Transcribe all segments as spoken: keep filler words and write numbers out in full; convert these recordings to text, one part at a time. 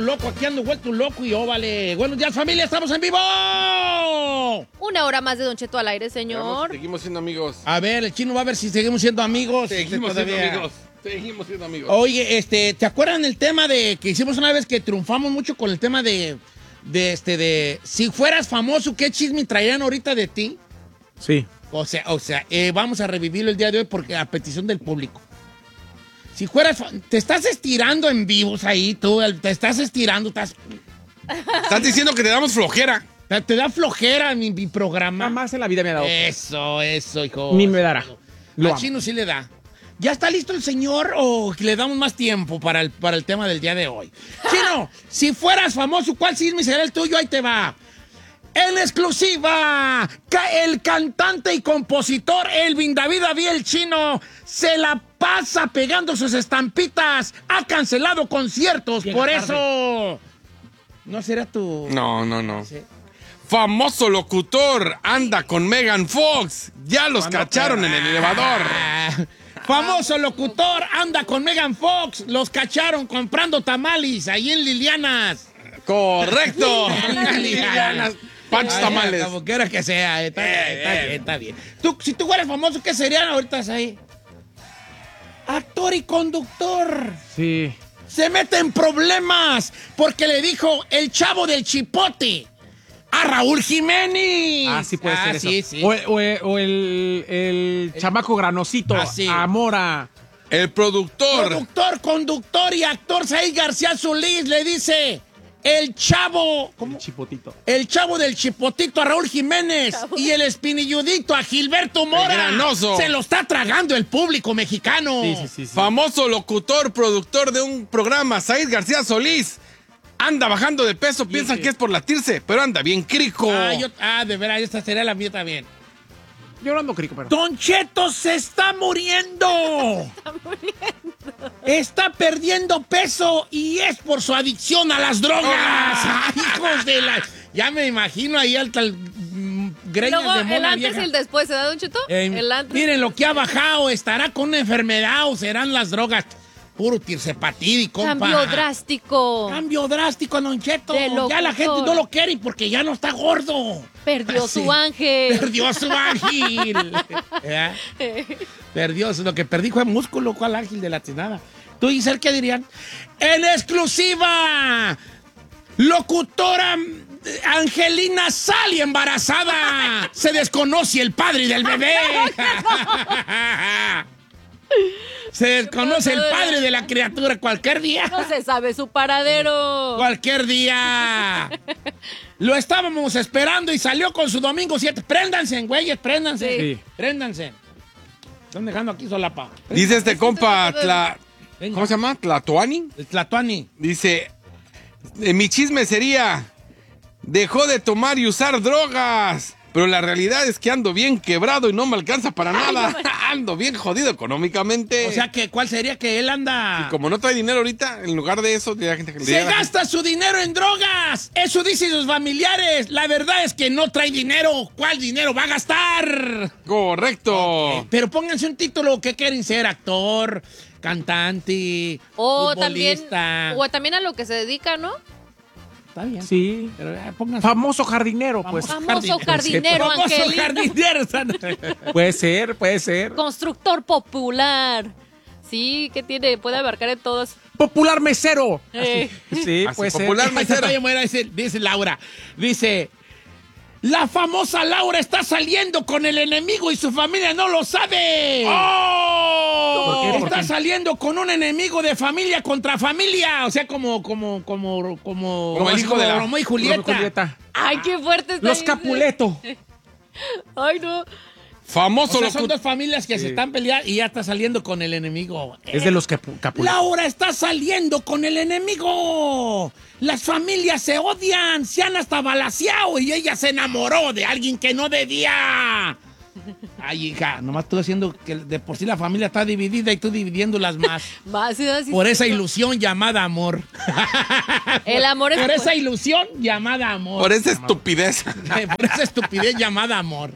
Loco, aquí ando vuelto loco y óvale. Buenos días, familia, estamos en vivo. Una hora más de Don Cheto al aire, señor. Seguimos siendo amigos. A ver, el chino va a ver si seguimos siendo amigos. Seguimos siendo Todavía. amigos. Seguimos siendo amigos. Oye, este, ¿te acuerdan el tema de que hicimos una vez que triunfamos mucho con el tema de, de este, de si fueras famoso, qué chisme traerían ahorita de ti? Sí. O sea, o sea, eh, vamos a revivirlo el día de hoy porque a petición del público. Si fueras, fa- te estás estirando en vivos ahí, tú, el- te estás estirando, estás, Estás diciendo que te damos flojera. te, te da flojera mi, mi programa. Jamás en la vida me ha dado. Eso, eso, hijo. Ni me dará. Lo Al amo. chino sí le da. ¿Ya está listo el señor o le damos más tiempo para el, para el tema del día de hoy? Chino, si fueras famoso, ¿cuál chisme será el tuyo? Ahí te va. En exclusiva, ca- el cantante y compositor Elvin David Abiel Chino se la pasa pegando sus estampitas. Ha cancelado conciertos, Llega por tarde. eso. ¿No será tu...? No, no, no. Sí. Famoso locutor anda con Megan Fox. Ya los cacharon en el elevador. Ah, famoso locutor anda con Megan Fox. Los cacharon comprando tamales ahí en Lilianas. Correcto. Lilianas. Panchos Ay, tamales. Como quiera que sea. Está, bien, está bien, está bien. Tú, si tú fueras famoso, ¿qué serían ahorita ahí? Actor y conductor. Sí. Se mete en problemas porque le dijo el chavo del chipote a Raúl Jiménez. Ah, sí puede ser eso. Sí, sí. O, o- o el, el chamaco granosito. Ah, sí. A Mora. El productor. Productor, conductor y actor Said García Solís le dice el chavo, El chipotito. el chavo del chipotito a Raúl Jiménez y el espinilludito a Gilberto Mora. El granoso. Se lo está tragando el público mexicano. Sí, sí, sí. sí. Famoso locutor, productor de un programa, Said García Solís. Anda bajando de peso, piensan que es por latirse, pero anda bien crico. Ah, yo- ah, de veras, esta sería la mía también. Yo no ando crico, pero. Don Cheto se está muriendo. Está muriendo. Está perdiendo peso y es por su adicción a las drogas. Ay, hijos de la... Ya me imagino ahí al tal mm, greñas Luego, de el mona antes vieja. y el después, ¿se da, Don Cheto? Eh, el antes. miren lo que ha bajado. ¿Estará con una enfermedad o serán las drogas? Puro tircepatidi, compa. Cambio drástico. Cambio drástico, Don Cheto. De locutor. Ya la gente no lo quiere porque ya no está gordo. Perdió Así. su ángel. Perdió su ángel. ¿Eh? Perdió, lo que perdí fue músculo, ¿cuál ángel de la tinada? Tú, Giselle, ¿qué dirían? En exclusiva, locutora eh, Angelina Sali embarazada. Se desconoce el padre del bebé. Se desconoce el padre de la criatura cualquier día. No se sabe su paradero. Cualquier día. Lo estábamos esperando y salió con su domingo siete. Préndanse, güeyes, préndanse. Sí. Préndanse. Están dejando aquí solapa. Dice este compa, Tla- Venga. ¿cómo se llama? Tlatoani. El Tlatuani. Dice, eh, mi chisme sería, dejó de tomar y usar drogas, pero la realidad es que ando bien quebrado y no me alcanza para nada. Ando bien jodido económicamente. O sea, que ¿cuál sería que él anda? Como no trae dinero ahorita, en lugar de eso, la gente que le Se diga a la gasta su dinero en drogas. Eso dicen sus familiares. La verdad es que no trae dinero. ¿Cuál dinero va a gastar? gente. Correcto. Pero pónganse un título. ¿Qué quieren ser? Actor, cantante, O también, futbolista. o también a lo que se dedica, ¿no? Está bien. Sí. Pero eh, pónganse. Famoso jardinero, pues. Famoso jardinero, Famoso Angelito. jardinero. Puede ser, puede ser. Constructor popular. Sí, ¿qué tiene? Puede abarcar en todos. Popular mesero. Eh. Así. Sí, Así, puede popular ser. mesero. Está bien buena, dice, dice Laura. Dice, la famosa Laura está saliendo con el enemigo y su familia no lo sabe. ¡Oh! ¿Por qué? ¿Por Está qué? saliendo con un enemigo de familia contra familia. O sea, como, como, como, como, Como el hijo de la- Romeo y Julieta. Julieta. Ay, qué fuerte está. Los ahí. Capuleto. Ay, no. Famoso O sea, son locutor. dos familias que se están peleando y ya está saliendo con el enemigo. Es de los capu- Capuletos. Laura está saliendo con el enemigo. Las familias se odian, se han hasta balaseado y ella se enamoró de alguien que no debía. Ay, hija, nomás tú haciendo que de por sí la familia está dividida y tú dividiéndolas más. Va, sí, sí, Por sí. esa ilusión llamada amor. El amor es. Por esa ilusión llamada amor. Por esa estupidez. Por esa estupidez llamada amor.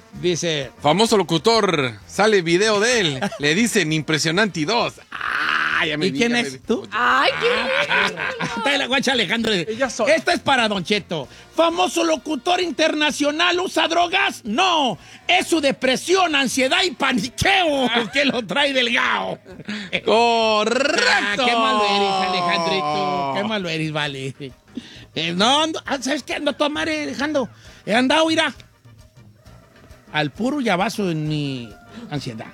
Dice, Famoso locutor. Sale video de él. Le dicen impresionante y dos. Ah, ya me ¿Y vi, quién ya es? me vi. ¿Tú? Ay, qué Está la guacha Alejandro. Ella soy. Esta es para Don Cheto. ¿Famoso locutor internacional usa drogas? No. Es su depresión, ansiedad y paniqueo que lo trae delgado. ¡Correcto! Ah, qué malo eres, Alejandrito. Qué malo eres, vale. Eh, no, ando- ah, ¿sabes qué? Ando a tomar, eh, Alejandro. He andado, mira, al puro llavazo en mi ansiedad.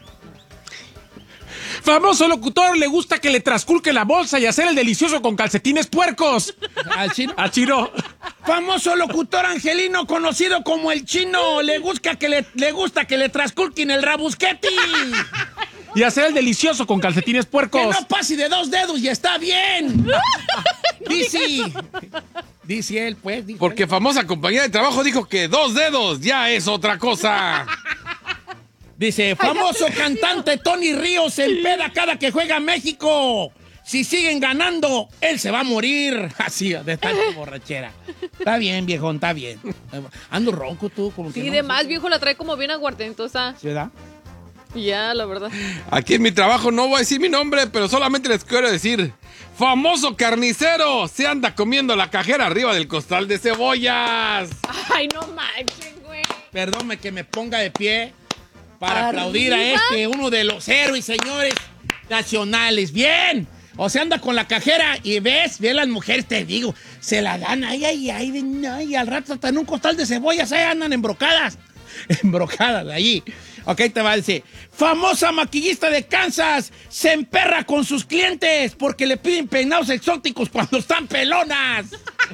Famoso locutor le gusta que le trasculque la bolsa y hacer el delicioso con calcetines puercos. Al chino. A Chino. Famoso locutor angelino conocido como el Chino. Le gusta que le, le, gusta que le trasculquen el rabusqueti. Y hacer el delicioso con calcetines Que puercos. no pase de dos dedos y está bien. Dice. Dice él, pues. dijo Porque él. famosa compañía de trabajo dijo que dos dedos ya es otra cosa. Dice, famoso cantante Tony Ríos se empeda cada que juega México. Si siguen ganando, él se va a morir. Así, de tanta borrachera. Está bien, viejón, está bien. Ando ronco tú, como que Sí, no de sé. más, viejo, la trae como bien aguardentosa. ¿Sí, verdad? Ya, la verdad. Aquí en mi trabajo no voy a decir mi nombre, pero solamente les quiero decir: famoso carnicero se anda comiendo la cajera arriba del costal de cebollas. Ay, no manches, güey. Perdónme que me ponga de pie para ¿Arriba? aplaudir a este, uno de los héroes, señores nacionales. ¡Bien! O sea, anda con la cajera y ves, ve las mujeres, te digo, se la dan ahí, ahí, ahí, ven, ahí, al rato hasta en un costal de cebollas, ahí andan embrocadas. Embrocadas ahí. Ok, te va a decir. Famosa maquillista de Kansas se emperra con sus clientes porque le piden peinados exóticos cuando están pelonas.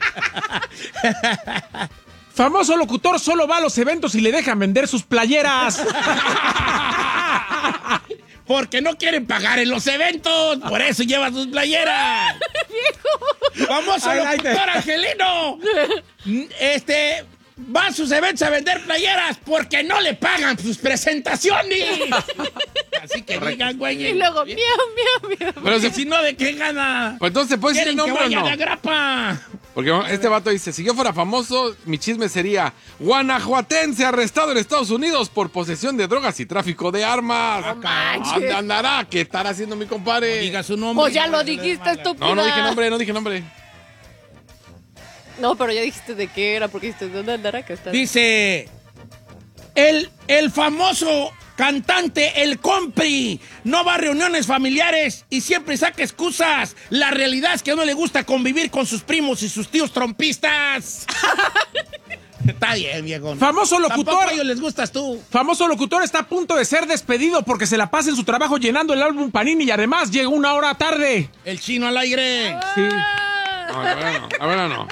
Famoso locutor solo va a los eventos y le dejan vender sus playeras. Porque no quieren pagar en los eventos. Por eso lleva sus playeras. Famoso Ay, ay, locutor te- angelino. Este va a sus eventos a vender playeras porque no le pagan sus presentaciones. Así que digan, güey. Y luego, miau, miau, miau. Pero si no, ¿de qué gana? Pues entonces, ¿puedes decir el ¿Quieren que nombre o vaya no? de agrapa? Porque este vato dice: si yo fuera famoso, mi chisme sería guanajuatense arrestado en Estados Unidos por posesión de drogas y tráfico de armas. manches. ¿Dónde andará? ¿Qué estará haciendo mi compadre? Diga su nombre. Pues ya lo dijiste, estúpida. No, no dije nombre, no dije nombre. No, pero ya dijiste de qué era, porque dijiste, ¿dónde andará? Que está. Dice, el, el famoso cantante El Compri no va a reuniones familiares y siempre saca excusas. La realidad es que no le gusta convivir con sus primos y sus tíos trompistas. Está bien, viejo. Famoso Tampoco locutor. a ellos les gustas tú. Famoso locutor está a punto de ser despedido porque se la pasa en su trabajo llenando el álbum Panini y además llega una hora tarde. El Chino al aire. Sí. No, a ver, no, a ver, no.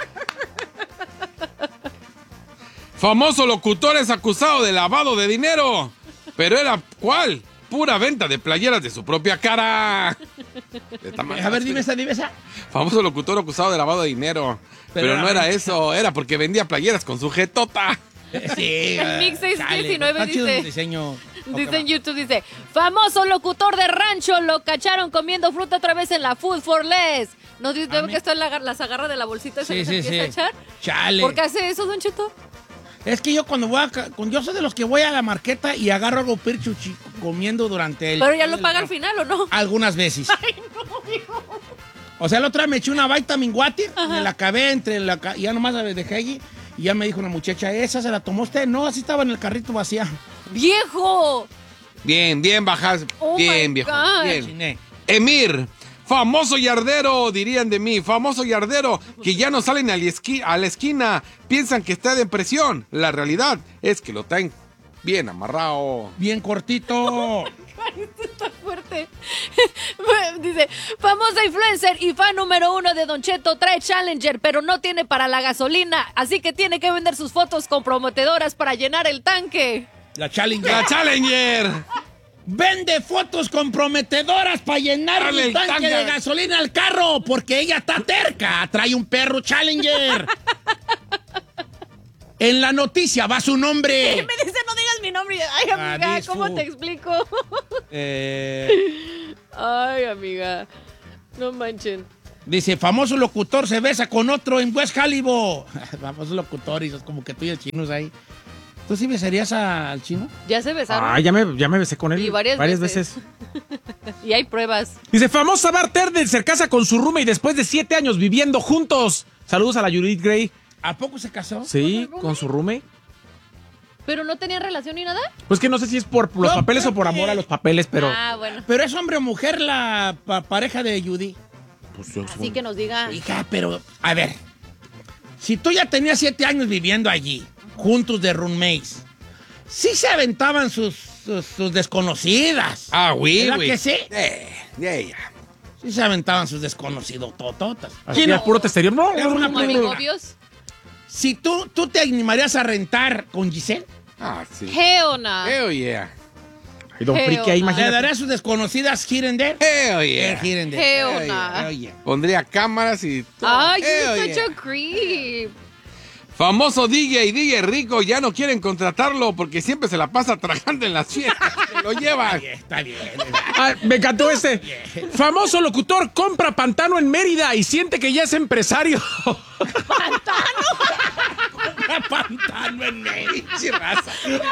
Famoso locutor es acusado de lavado de dinero. Pero era, ¿cuál? Pura venta de playeras de su propia cara. Está mal. A ver, dime esa, dime esa. Famoso locutor acusado de lavado de dinero. Pero, Pero no era- era eso, era porque vendía playeras con su jetota. Sí. Mix seis diecinueve está chido dice- el diseño. Dice en YouTube, dice, famoso locutor de rancho, lo cacharon comiendo fruta otra vez en la Food for Less. ¿No dice Ah, que esto la, las agarra de la bolsita y se Sí, les sí, empieza a sí. echar? Chale. ¿Por qué hace eso, Don Cheto? Es que yo cuando voy a... ca- con- Yo soy de los que voy a la marqueta y agarro algo pirchuchi comiendo durante el... Pero ya lo el- paga al final, ¿o no? Algunas veces. Ay, no, hijo. O sea, la otra vez me eché una vitamin water, me la acabé entre la... ca- y ya nomás la dejé allí y ya me dijo una muchacha, ¿esa se la tomó usted? No, así estaba en el carrito vacía. ¡Viejo! Bien, bien, bajas. Oh bien, my viejo. God. Bien. Chiné. Emir, famoso yardero, dirían de mí, famoso yardero, que ya no salen a la, esqui- a la esquina, piensan que está de presión. La realidad es que lo traen bien amarrado. Bien cortito. Ay, esto está fuerte. Dice, famosa influencer y fan número uno de Don Cheto trae Challenger, pero no tiene para la gasolina, así que tiene que vender sus fotos comprometedoras para llenar el tanque. La Challenger. ¡La Challenger! Vende fotos comprometedoras para llenar Dale el el tanque tanque. de gasolina al carro, porque ella está terca. Trae un perro Challenger. En la noticia va su nombre. Me dice, no digas mi nombre. Ay, amiga, Ah, ¿cómo disfu. te explico? Eh, Ay, amiga, no manchen. dice, famoso locutor se besa con otro en West Hollywood. Famoso locutor, y es como que tú y el chinos ahí. ¿Tú sí besarías al chino? Ya se besaron. Ah, ya me, ya me besé con él. Y varias veces. veces. Y hay pruebas. Dice, famosa bartender se casa con su roommate después de siete años viviendo juntos. Saludos a la Judith Gray. ¿A poco se casó? Sí, con su roommate. ¿Pero no tenían relación ni nada? Pues que no sé si es por los No, papeles o por porque- amor a los papeles, pero... Ah, bueno. Pero es hombre o mujer la pa- pareja de Judy. Pues yo- Así que nos diga. Hija, pero, a ver. Si tú ya tenías siete años viviendo allí, juntos de roommates, sí se aventaban sus, sus, sus desconocidas. Ah, güey, ¿Verdad güey. que sí? Eh, ya, ya. Sí se aventaban sus desconocidos tototas. Así Chino, al puro testerior. No, Era una Como pregunta. novios. Si tú, tú te animarías a rentar con Giselle, Ah, sí. Hell no. Hell yeah. Y don Hell Friki ahí, no. ¿le imagínate. darías sus desconocidas here and there? Hell Eh, yeah. here and there. Hell Ey, no. Oye. Pondría cámaras y todo. Ay, Hell you're such yeah. a creep. Famoso D J y D J rico ya no quieren contratarlo porque siempre se la pasa tragando en las fiestas. Se lo llevan. Oye, está bien. Ah, me encantó este. Famoso locutor compra pantano en Mérida y siente que ya es empresario. Compra pantano en Mérida. Chirraza.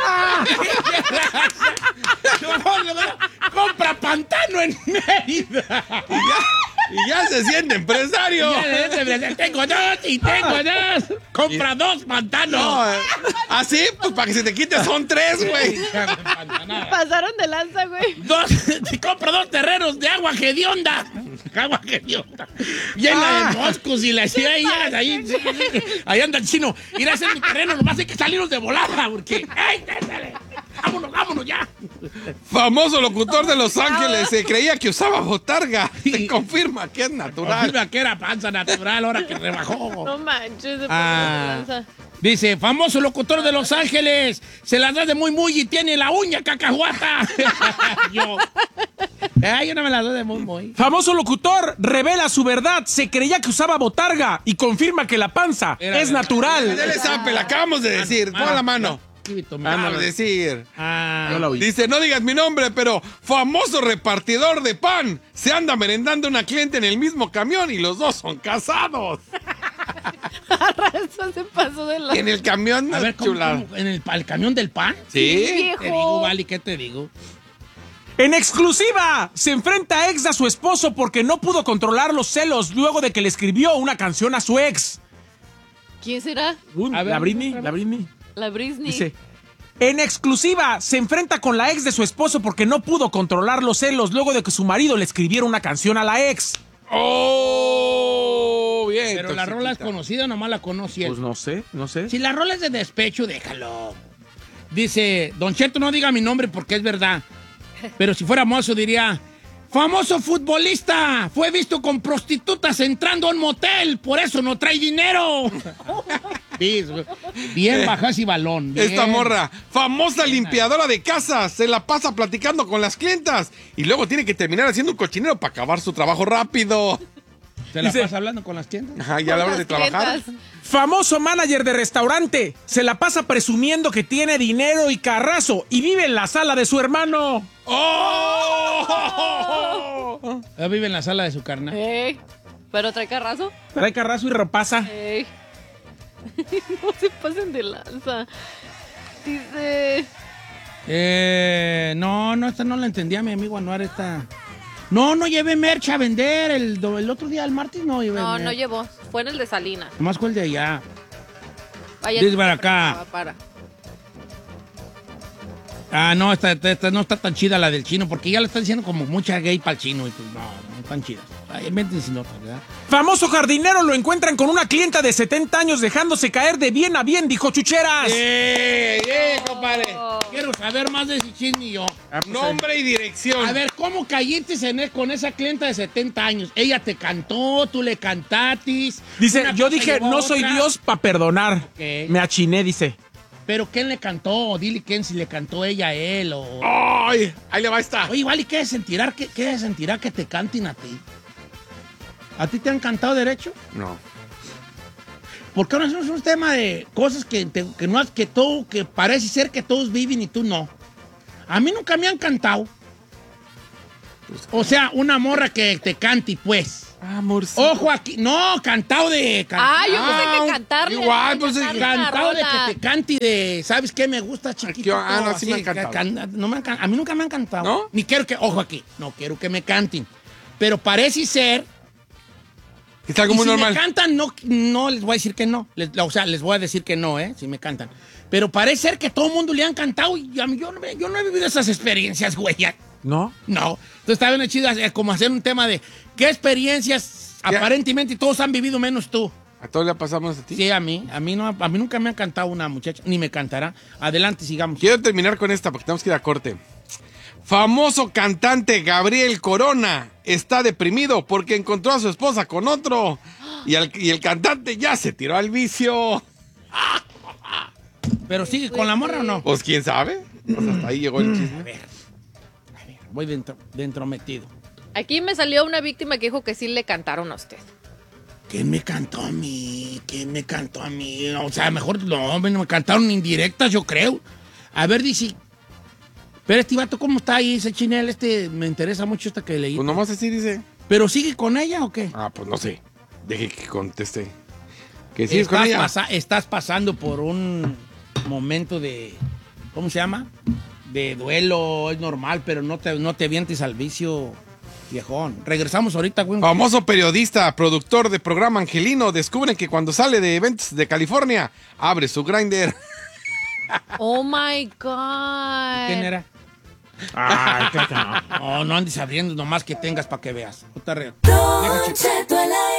Compra pantano en Mérida. Y ya, y ya se siente empresario. Tengo dos y tengo dos. Compra dos pantanos. No, eh, así, pues para que se te quite son tres, güey. Pasaron de lanza, güey. Dos, compra dos terrenos de agua hedionda. Agua hedionda. Llena de moscos y la decía ahí, ahí, ahí anda el chino. Ir a hacer mi terreno, nomás hay que salirnos de volada, porque. ¡Ay, dale! ¡Vámonos, vámonos ya! Famoso locutor de Los Ángeles se creía que usaba botarga. Se confirma que es natural. Confirma que era panza natural ahora que rebajó. No manches, se pasaron Ah. de lanza. Dice, famoso locutor de Los Ángeles, se las da de muy muy y tiene la uña cacahuata. yo. Ay, yo no me las doy de muy muy. Famoso locutor revela su verdad. Se creía que usaba botarga y confirma que la panza Era es verdad. natural. Dele zape, la acabamos de decir. Pon la mano. Acabamos de decir. Ah, Yo la oí. Dice, no digas mi nombre, pero famoso repartidor de pan. Se anda merendando una cliente en el mismo camión y los dos son casados. Eso se pasó de lanza. En el camión, a ver, ¿cómo, chulada. cómo? ¿En el, el camión del pan? Sí. viejo. Te digo, Vali, ¿qué te digo? En exclusiva, se enfrenta a ex a su esposo porque no pudo controlar los celos luego de que le escribió una canción a su ex. ¿Quién será? Uy, A ver, la Britney, otra vez. la Britney. La Britney. Dice, en exclusiva, se enfrenta con la ex de su esposo porque no pudo controlar los celos luego de que su marido le escribiera una canción a la ex. Oh, bien. Pero la rola es conocida, nomás la conocí él. Pues no sé, no sé. Si la rola es de despecho, déjalo. Dice, Don Cheto, no diga mi nombre porque es verdad. Pero si fuera mozo diría, famoso futbolista, fue visto con prostitutas entrando a un motel, por eso no trae dinero. Sí, bien baja ese balón. bien. Esta morra, famosa limpiadora de casas, se la pasa platicando con las clientas y luego tiene que terminar haciendo un cochinero para acabar su trabajo rápido. Se la Dice- pasa hablando con las tiendas. Ajá, y a la hora de Con las trabajar. clientas. Famoso manager de restaurante, se la pasa presumiendo que tiene dinero y carrazo y vive en la sala de su hermano. ¡Oh! Ella vive en la sala de su carnal. Ey, ¿pero trae carrazo? Trae carrazo y ropaza. Ey. No se pasen de lanza. Dice... Eh, no, no, esta no la entendía mi amigo Anuar, esta. No, no llevé merch a vender. El, do- el otro día, el martes, no llevé No, merch. no llevó. Fue en el de Salina. Nomás fue el de allá. Vaya, Dice para acá. Para, para. Ah, no, esta, esta- esta no está tan chida la del chino, porque ya le están diciendo como mucha gay para el chino. Y pues no, no están chidas. Ay, inventen sin otras, ¿verdad? Famoso jardinero lo encuentran con una clienta de setenta años dejándose caer de bien a bien, dijo Chucheras. ¡Eh, eh, compadre! Quiero saber más de ese chisme yo. Nombre y dirección. A ver, ¿cómo caíste en e- con esa clienta de setenta años? Ella te cantó, tú le cantatis. Dice, una yo cosa dije, llevó a no soy otra". Dios para perdonar. Ok. Me achiné, dice. Pero ¿quién le cantó? Dile quién, si le cantó ella a él o... ¡Ay! Ahí le va esta. Oye, igual, ¿y qué sentirá, qué, qué sentirá que te canten a ti? ¿A ti te han cantado derecho? No. ¿Por qué no es un tema de cosas que, te- que no has, que tú, que parece ser que todos viven y tú no? A mí nunca me han cantado. O sea, una morra que te cante, pues. Amorcito. Ojo aquí. No, cantado de... can- Ah, yo pensé que cantarle. Igual, pues cantarle cantado una de rola. que te cante y de... ¿Sabes qué me gusta, chiquito? Ah, no, sí me han Así, cantado. can- no me han can- a mí nunca me han cantado. ¿No? Ni quiero que... Ojo aquí. No quiero que me canten. Pero parece ser... Es algo y muy si normal. me cantan, no, no les voy a decir que no. Les- o sea, les voy a decir que no, ¿eh? Si me cantan. Pero parece ser que todo el mundo le han cantado y a mí, yo, no, me- yo no he vivido esas experiencias, güey. ya. ¿No? No. Entonces está bien chido eh, como hacer un tema de qué experiencias ¿Qué? aparentemente todos han vivido menos tú. A todos le pasamos a ti. Sí, a mí. A mí, no, a mí nunca me ha cantado una muchacha, ni me cantará. Adelante, sigamos. Quiero terminar con esta porque tenemos que ir a corte. Famoso cantante Gabriel Corona está deprimido porque encontró a su esposa con otro y el, y el cantante ya se tiró al vicio. Pero sigue con la morra o no. Pues quién sabe. Pues hasta ahí llegó el A chisme. ver. A ver, voy dentro, dentro metido. Aquí me salió una víctima que dijo que sí le cantaron a usted. ¿Quién me cantó a mí? ¿Quién me cantó a mí? O sea, mejor no, me me cantaron indirectas, yo creo. A ver, dice. Pero este vato, ¿cómo está ahí? Ese chinel, este, me interesa mucho esta que leí. Pues nomás así dice. ¿Pero sigue con ella o qué? Ah, pues no sé. Deje que conteste. Que sí, es con estás, ella. pasa- estás pasando por un momento de, ¿cómo se llama? De duelo, es normal, pero no te, no te avientes al vicio, viejón. Regresamos ahorita, güey. Famoso periodista, productor de programa Angelino, descubren que cuando sale de eventos de California, abre su grinder. Oh my God. ¿Quién era? Ay, claro que no. No, no andes abriendo, nomás que tengas para que veas. Otra re- Don Cheto al aire.